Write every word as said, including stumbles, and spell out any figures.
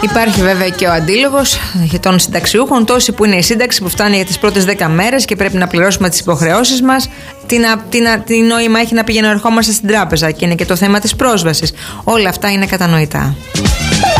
Υπάρχει βέβαια και ο αντίλογος των συνταξιούχων. Τόσοι που είναι η σύνταξη που φτάνει για τις πρώτες δέκα μέρες και πρέπει να πληρώσουμε τις υποχρεώσεις μας. Τι, να, τι, να, τι νόημα έχει να πηγαίνω ερχόμαστε στην τράπεζα, και είναι και το θέμα της πρόσβασης. Όλα αυτά είναι κατανοητά.